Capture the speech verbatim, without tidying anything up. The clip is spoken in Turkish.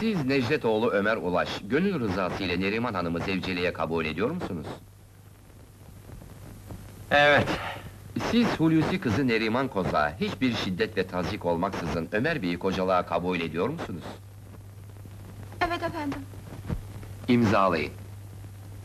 Siz Necdetoğlu Ömer Ulaş, gönül rızası ile Neriman Hanım'ı zevceliğe kabul ediyor musunuz? Evet. Siz Hulusi kızı Neriman Kozak'a hiçbir şiddet ve tazyik olmaksızın Ömer Bey'i kocalığa kabul ediyor musunuz? Evet efendim. İmzalayın.